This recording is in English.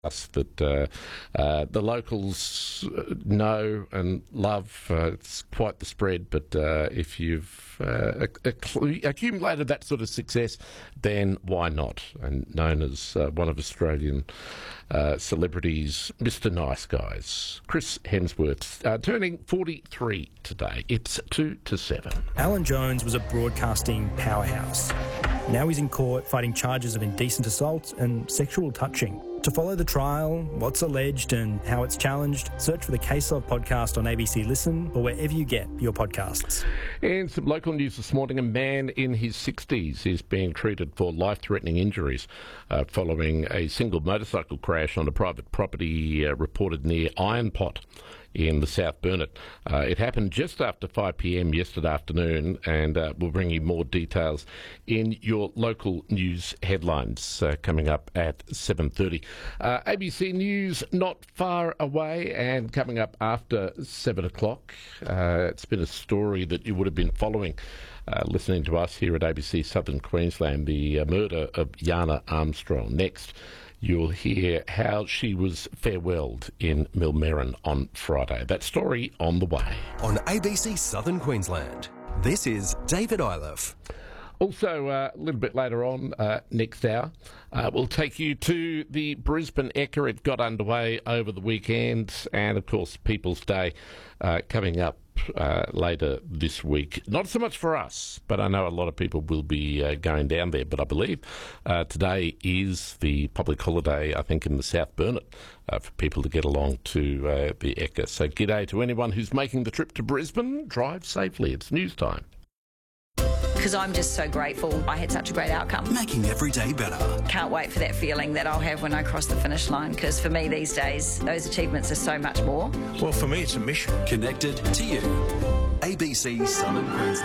us that the locals know and love. It's quite the spread, but if you've accumulated that sort of success, then why not? And known as one of Australian celebrities, Mr. Nice Guys, Chris Hemsworth, turning 43 today. It's 2 to 7. Alan Jones was a broadcasting powerhouse. Now he's in court fighting charges of indecent assault and sexual touching. To follow the trial, what's alleged and how it's challenged, search for the Case Of podcast on ABC Listen or wherever you get your podcasts. In some local news this morning, a man in his 60s is being treated for life-threatening injuries following a single motorcycle crash on a private property reported near Ironpot in the South Burnett. It happened just after 5 p.m. yesterday afternoon, and we'll bring you more details in your local news headlines coming up at 7:30. ABC News not far away, and coming up after 7 o'clock. It's been a story that you would have been following listening to us here at ABC Southern Queensland, the murder of Yana Armstrong. Next, you'll hear how she was farewelled in Millmerran on Friday. That story on the way. On ABC Southern Queensland, this is David Iliff. Also, a little bit later on, next hour, we'll take you to the Brisbane Ekka. It got underway over the weekend, and of course, People's Day coming up later this week. Not so much for us, but I know a lot of people will be going down there. But I believe today is the public holiday, I think, in the South Burnett for people to get along to the Ekka. So g'day to anyone who's making the trip to Brisbane. Drive safely. It's news time. Because I'm just so grateful I had such a great outcome. Making every day better. Can't wait for that feeling that I'll have when I cross the finish line, because for me these days, those achievements are so much more. Well, for me, it's a mission. Connected to you. ABC Southern Queensland.